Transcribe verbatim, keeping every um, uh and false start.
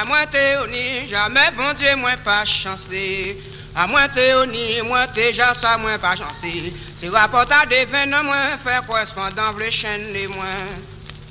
à moi théonie, jamais bon Dieu, moi pas chancé. À moi théonie, moi déjà ça, moi pas chancé. Si rapport à des veines, moi faire correspondant, les chaînes les moins.